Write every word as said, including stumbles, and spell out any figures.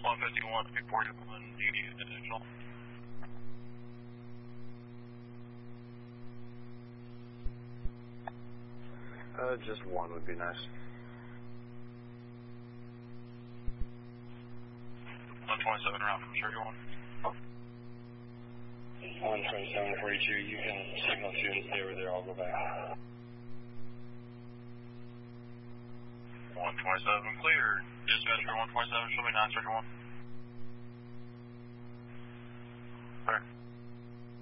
one fifty-one, before you come in, do you need additional? Uh, just one would be nice. one twenty-seven around from thirty-one. one twenty-seven forty-two, you can signal to and stay over there, I'll go back. one twenty-seven clear. Dispatcher one twenty-seven, show me nine thirty-one.